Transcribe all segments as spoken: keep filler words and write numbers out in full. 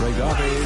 Ray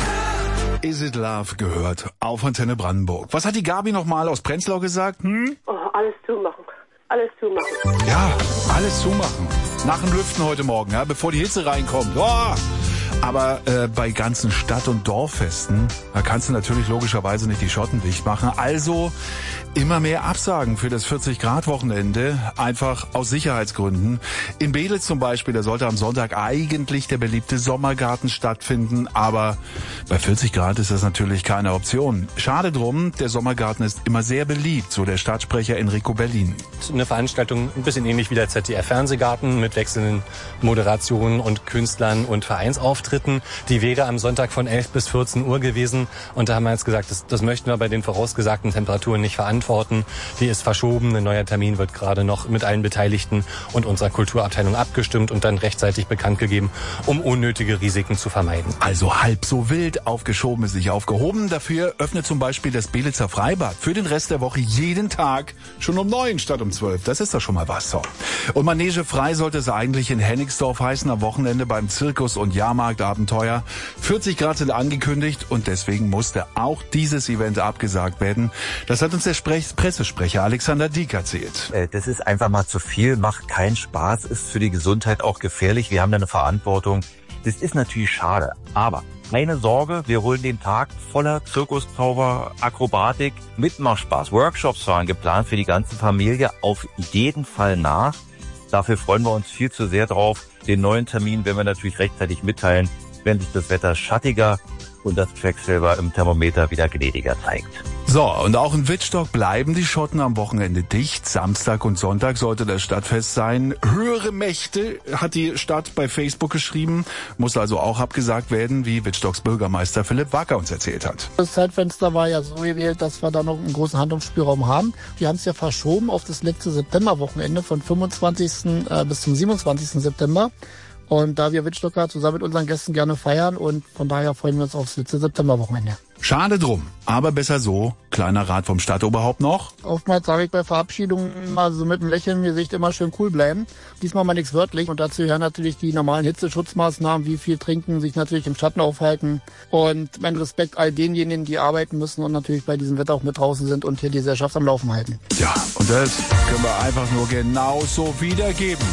Gabi. Is It Love gehört auf Antenne Brandenburg. Was hat die Gabi nochmal aus Prenzlau gesagt? Hm? Oh, alles zumachen. Alles zumachen. Ja, alles zumachen. Nach dem Lüften heute Morgen, ja, bevor die Hitze reinkommt. Oh! Aber äh, bei ganzen Stadt- und Dorffesten, da kannst du natürlich logischerweise nicht die Schotten dicht machen. Also immer mehr Absagen für das vierzig-Grad-Wochenende, einfach aus Sicherheitsgründen. In Beelitz zum Beispiel, da sollte am Sonntag eigentlich der beliebte Sommergarten stattfinden, aber bei vierzig Grad ist das natürlich keine Option. Schade drum, der Sommergarten ist immer sehr beliebt, so der Stadtsprecher Enrico Berlin. Eine Veranstaltung ein bisschen ähnlich wie der Z D F-Fernsehgarten mit wechselnden Moderationen und Künstlern und Vereinsauftritten. Die wäre am Sonntag von elf bis vierzehn Uhr gewesen und da haben wir jetzt gesagt, das, das möchten wir bei den vorausgesagten Temperaturen nicht verantworten. Die ist verschoben, ein neuer Termin wird gerade noch mit allen Beteiligten und unserer Kulturabteilung abgestimmt und dann rechtzeitig bekannt gegeben, um unnötige Risiken zu vermeiden. Also halb so wild, aufgeschoben ist nicht aufgehoben. Dafür öffnet zum Beispiel das Beelitzer Freibad für den Rest der Woche jeden Tag schon um neun statt um zwölf. Das ist doch schon mal was. So. Und Manege frei sollte es eigentlich in Hennigsdorf heißen am Wochenende beim Zirkus- und Jahrmarktabenteuer. vierzig Grad sind angekündigt und deswegen musste auch dieses Event abgesagt werden. Das hat uns der Sprech- Pressesprecher Alexander Dieck erzählt. Das ist einfach mal zu viel, macht keinen Spaß, ist für die Gesundheit auch gefährlich. Wir haben da eine Verantwortung. Das ist natürlich schade, aber keine Sorge, wir holen den Tag voller Zirkuszauber, Akrobatik, Mitmachspaß. Workshops waren geplant für die ganze Familie auf jeden Fall nach. Dafür freuen wir uns viel zu sehr drauf. Den neuen Termin werden wir natürlich rechtzeitig mitteilen, wenn sich das Wetter schattiger und das Quecksilber im Thermometer wieder gnädiger zeigt. So, und auch in Wittstock bleiben die Schotten am Wochenende dicht. Samstag und Sonntag sollte das Stadtfest sein. Höhere Mächte, hat die Stadt bei Facebook geschrieben, muss also auch abgesagt werden, wie Wittstocks Bürgermeister Philipp Wacker uns erzählt hat. Das Zeitfenster war ja so gewählt, dass wir da noch einen großen Handlungsspielraum haben. Die haben es ja verschoben auf das letzte Septemberwochenende von fünfundzwanzigsten bis zum siebenundzwanzigsten September. Und da wir Wittstocker zusammen mit unseren Gästen gerne feiern und von daher freuen wir uns aufs letzte Septemberwochenende. Schade drum, aber besser so. Kleiner Rat vom Stadtoberhaupt noch. Oftmals sage ich bei Verabschiedungen mal so mit einem Lächeln im Gesicht immer schön cool bleiben. Diesmal mal nichts wörtlich. Und dazu gehören natürlich die normalen Hitzeschutzmaßnahmen, wie viel trinken, sich natürlich im Schatten aufhalten. Und mein Respekt all denjenigen, die arbeiten müssen und natürlich bei diesem Wetter auch mit draußen sind und hier die Gesellschaft am Laufen halten. Ja, und das können wir einfach nur genauso wiedergeben.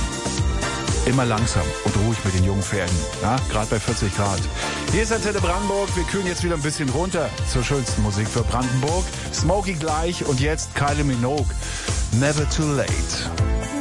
Immer langsam und ruhig mit den jungen Pferden, ja, gerade bei vierzig Grad. Hier ist Antenne Brandenburg, wir kühlen jetzt wieder ein bisschen runter zur schönsten Musik für Brandenburg. Smokey gleich und jetzt Kylie Minogue, Never Too Late.